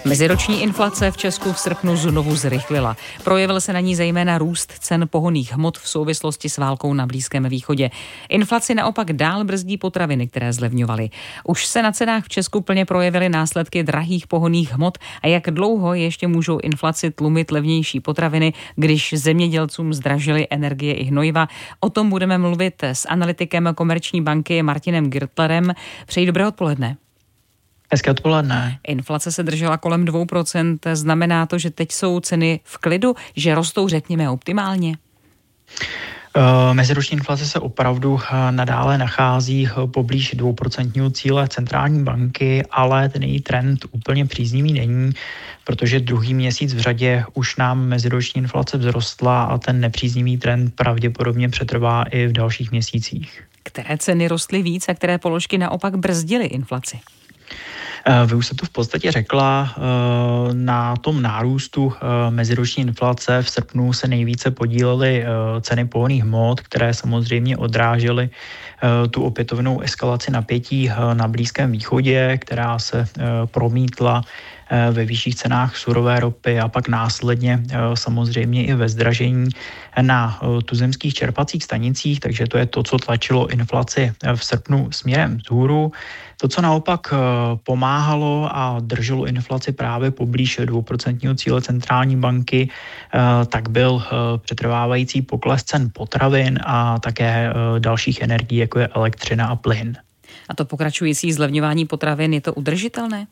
Meziroční inflace v Česku v srpnu znovu zrychlila. Projevil se na ní zejména růst cen pohonných hmot v souvislosti s válkou na Blízkém východě. Inflaci naopak dál brzdí potraviny, které zlevňovaly. Už se na cenách v Česku plně projevily následky drahých pohonných hmot a jak dlouho ještě můžou inflaci tlumit levnější potraviny, když zemědělcům zdražily energie i hnojiva. O tom budeme mluvit s analytikem Komerční banky Martinem Girtlerem. Přeji dobré odpoledne. Hezké odpoledne. Inflace se držela kolem 2%. Znamená to, že teď jsou ceny v klidu, že rostou, řekněme, optimálně? Meziroční inflace se opravdu nadále nachází poblíž 2% cíle centrální banky, ale ten její trend úplně příznivý není, protože druhý měsíc v řadě už nám meziroční inflace vzrostla a ten nepříznivý trend pravděpodobně přetrvá i v dalších měsících. Které ceny rostly víc a které položky naopak brzdily inflaci? Vy už jste to v podstatě řekla, na tom nárůstu meziroční inflace v srpnu se nejvíce podílely ceny pohonných hmot, které samozřejmě odrážely tu opětovnou eskalaci napětí na Blízkém východě, která se promítla ve vyšších cenách surové ropy a pak následně samozřejmě i ve zdražení na tuzemských čerpacích stanicích, takže to je to, co tlačilo inflaci v srpnu směrem vzhůru. To, co naopak pomáhalo a drželo inflaci právě poblíž 2% cíle centrální banky, tak byl přetrvávající pokles cen potravin a také dalších energií, jako je elektřina a plyn. A to pokračující zlevňování potravin, je to udržitelné?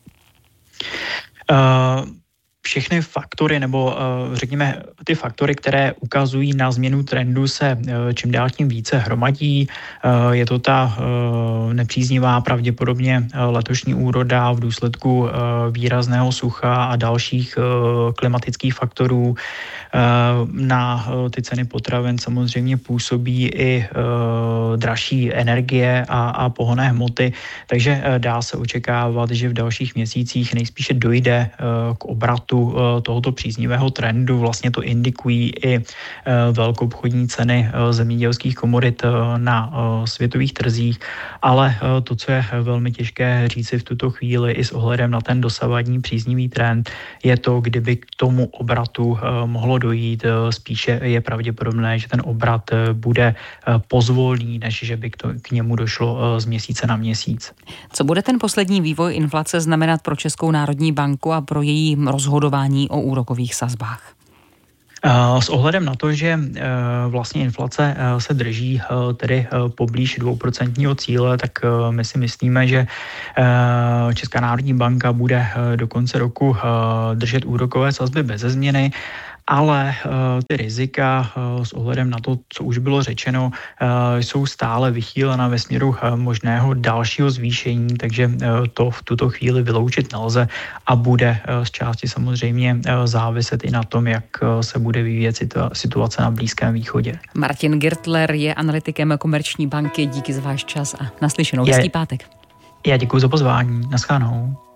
Všechny faktory, nebo řekněme ty faktory, které ukazují na změnu trendu, se čím dál tím více hromadí. Je to ta nepříznivá pravděpodobně letošní úroda v důsledku výrazného sucha a dalších klimatických faktorů. Na ty ceny potravin samozřejmě působí i dražší energie a pohonné hmoty, takže dá se očekávat, že v dalších měsících nejspíše dojde k obratu tohoto příznivého trendu. Vlastně to indikují i velkoobchodní ceny zemědělských komodit na světových trzích, ale to, co je velmi těžké říci v tuto chvíli i s ohledem na ten dosavadní příznivý trend, je to, kdyby k tomu obratu mohlo dojít. Spíše je pravděpodobné, že ten obrat bude pozvolný, než že by k němu došlo z měsíce na měsíc. Co bude ten poslední vývoj inflace znamenat pro Českou národní banku a pro její rozhodování o úrokových sazbách? S ohledem na to, že vlastně inflace se drží tedy poblíž 2% cíle, tak my si myslíme, že Česká národní banka bude do konce roku držet úrokové sazby beze změny, ale ty rizika s ohledem na to, co už bylo řečeno, jsou stále vychýlena ve směru možného dalšího zvýšení, takže to v tuto chvíli vyloučit nelze a bude z části samozřejmě záviset i na tom, jak se bude vyvíjet situace na Blízkém východě. Martin Girtler je analytikem Komerční banky. Díky za váš čas a naslyšenou. Hezký pátek. Já děkuji za pozvání. Naschledanou.